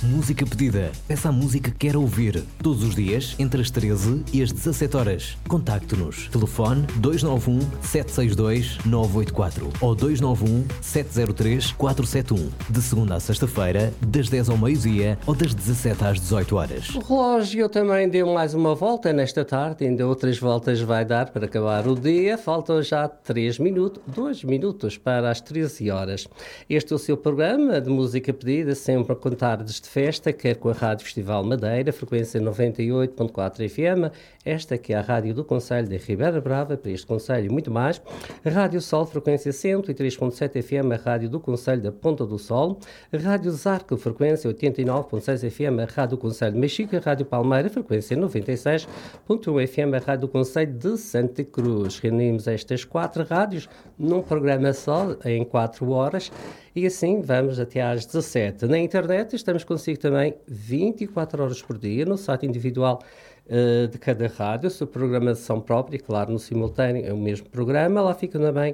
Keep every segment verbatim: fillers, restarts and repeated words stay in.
Música pedida. Peça a música que quer ouvir. Todos os dias, entre as treze e as dezassete horas. Contacte-nos. Telefone dois nove um, sete seis dois, nove oito quatro ou dois nove um, sete zero três, quatro sete um. De segunda a sexta-feira, das dez ao meio-dia ou das dezassete às dezoito horas. O relógio também deu mais uma volta nesta tarde. Ainda outras voltas vai dar para acabar o dia. Faltam já três minutos, dois minutos para as treze horas. Este é o seu programa de música pedida, sempre a contar de festa, quer com a Rádio Festival Madeira, frequência noventa e oito ponto quatro F M, esta que é a rádio do Concelho de Ribeira Brava, para este Concelho e muito mais. A Rádio Sol, frequência cento e três ponto sete F M, a rádio do Concelho da Ponta do Sol. A Rádio Zarco, frequência oitenta e nove ponto seis F M, a rádio do Concelho de Mexico. A Rádio Palmeira, frequência noventa e seis ponto um F M, a rádio do Concelho de Santa Cruz. Reunimos estas quatro rádios num programa só, em quatro horas, e assim vamos até às dezassete. Na internet estamos consigo também vinte e quatro horas por dia, no site individual uh, de cada rádio, a sua programação própria, claro, no simultâneo é o mesmo programa. Lá fica também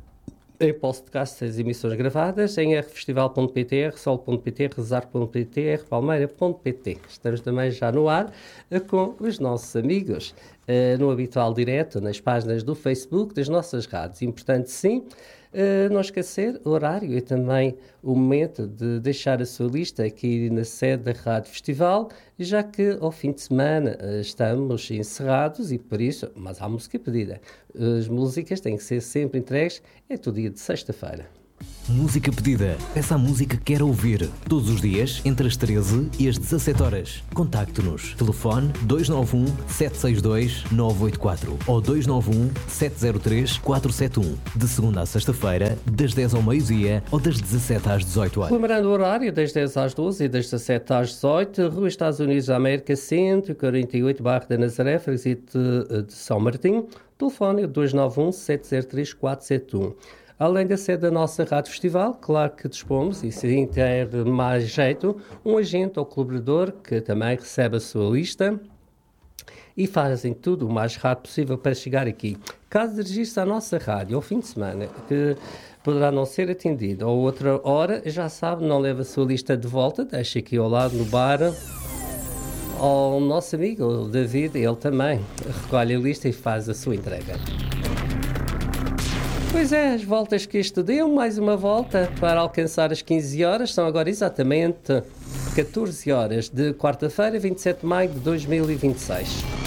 em podcast as emissões gravadas em r festival ponto p t, r sol ponto p t, rezar ponto p t, r palmeira ponto p t. Estamos também já no ar uh, com os nossos amigos uh, no habitual direto, nas páginas do Facebook das nossas rádios. Importante sim, Uh, não esquecer o horário e também o momento de deixar a sua lista aqui na sede da Rádio Festival, já que ao fim de semana uh, estamos encerrados e por isso, mas há música pedida. As músicas têm que ser sempre entregues, é todo dia de sexta-feira. Música pedida. Peça a música que quer ouvir. Todos os dias, entre as treze e as dezassete horas. Contacte-nos. Telefone dois nove um, sete seis dois, nove oito quatro ou dois nove um, sete zero três, quatro sete um. De segunda a sexta-feira, das dez ao meio-dia ou das dezassete às dezoito horas. Lembrando o horário, das dez às doze e das dezassete às dezoito, Rua Estados Unidos da América, cento e quarenta e oito, Bairro da Nazaré, freguesia de São Martinho. Telefone dois nove um, sete zero três, quatro sete um. Além da sede da nossa Rádio Festival, claro que dispomos, e se ter mais jeito, um agente ou colaborador que também recebe a sua lista e fazem tudo o mais rápido possível para chegar aqui. Caso dirigir-se à nossa rádio ao fim de semana, que poderá não ser atendido, ou outra hora, já sabe, não leva a sua lista de volta, deixa aqui ao lado no bar ao nosso amigo o David, ele também recolhe a lista e faz a sua entrega. Pois é, as voltas que isto deu, mais uma volta para alcançar as quinze horas, são agora exatamente catorze horas de quarta-feira, vinte e sete de maio de dois mil e vinte e seis.